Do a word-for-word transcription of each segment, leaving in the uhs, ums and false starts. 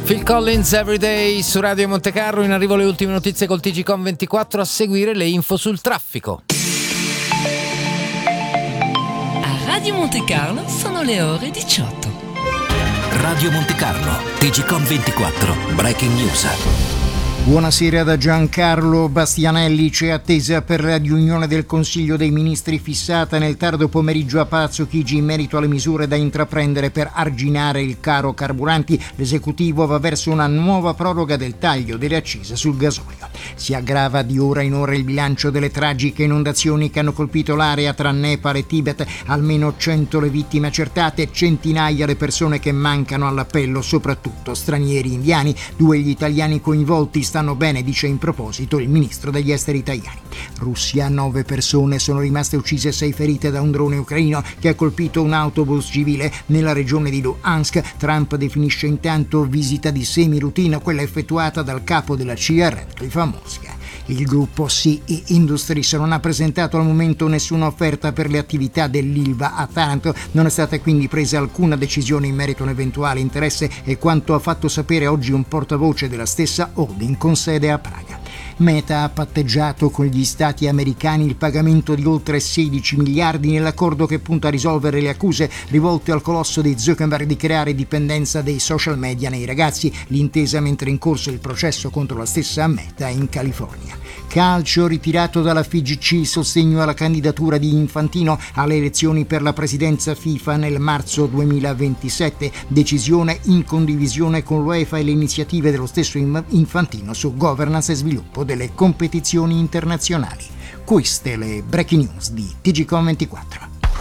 Phil Collins Everyday su Radio Monte Carlo. In arrivo le ultime notizie col T G Com ventiquattro, a seguire le info sul traffico. A Radio Monte Carlo sono le ore diciotto. Radio Monte Carlo, T G Com ventiquattro, Breaking News. Buonasera da Giancarlo Bastianelli. C'è attesa per la riunione del Consiglio dei Ministri fissata nel tardo pomeriggio a Palazzo Chigi in merito alle misure da intraprendere per arginare il caro carburanti. L'esecutivo va verso una nuova proroga del taglio delle accise sul gasolio. Si aggrava di ora in ora il bilancio delle tragiche inondazioni che hanno colpito l'area tra Nepal e Tibet. Almeno cento le vittime accertate, centinaia le persone che mancano all'appello, soprattutto stranieri indiani. Due gli italiani coinvolti stanno bene, dice in proposito il ministro degli esteri italiani. Russia, nove persone sono rimaste uccise e sei ferite da un drone ucraino che ha colpito un autobus civile nella regione di Luhansk. Trump definisce intanto visita di semi-routine quella effettuata dal capo della C I A Radcliffe a Mosca. Il gruppo C E Industries non ha presentato al momento nessuna offerta per le attività dell'Ilva a Taranto. Non è stata quindi presa alcuna decisione in merito a un eventuale interesse, e quanto ha fatto sapere oggi un portavoce della stessa holding con sede a Praga. Meta ha patteggiato con gli stati americani il pagamento di oltre sedici miliardi nell'accordo che punta a risolvere le accuse rivolte al colosso di Zuckerberg di creare dipendenza dei social media nei ragazzi. L'intesa mentre è in corso il processo contro la stessa Meta in California. Calcio, ritirato dalla F I G C il sostegno alla candidatura di Infantino alle elezioni per la presidenza FIFA nel marzo duemilaventisette. Decisione in condivisione con l'UEFA e le iniziative dello stesso Infantino su governance e sviluppo delle competizioni internazionali. Queste le breaking news di T G Com ventiquattro.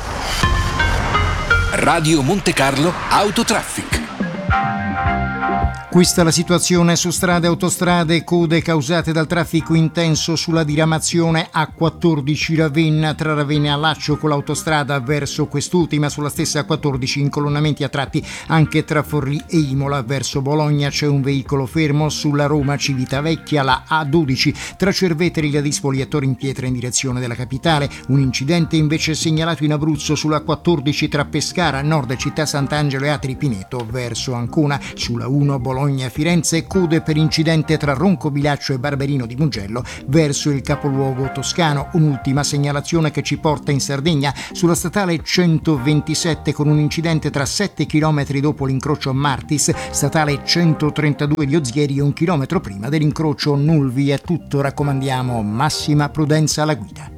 Radio Monte Carlo Autotraffic. Questa è la situazione su strade e autostrade. Code causate dal traffico intenso sulla diramazione A quattordici Ravenna tra Ravenna e Allaccio con l'autostrada verso quest'ultima. Sulla stessa A quattordici incolonnamenti a tratti anche tra Forlì e Imola. Verso Bologna c'è un veicolo fermo. Sulla Roma Civitavecchia la A dodici tra Cerveteri, la Dispoli e Torre in Pietra in direzione della capitale. Un incidente invece segnalato in Abruzzo sulla A quattordici tra Pescara, nord Città Sant'Angelo e Atri Pineto verso Ancona. Sulla uno Bologna Firenze, code per incidente tra Roncobilaccio e Barberino di Mugello verso il capoluogo toscano. Un'ultima segnalazione che ci porta in Sardegna sulla statale centoventisette con un incidente tra sette chilometri dopo l'incrocio Martis, statale centotrentadue di Ozieri e un chilometro prima dell'incrocio Nulvi. È tutto, raccomandiamo massima prudenza alla guida.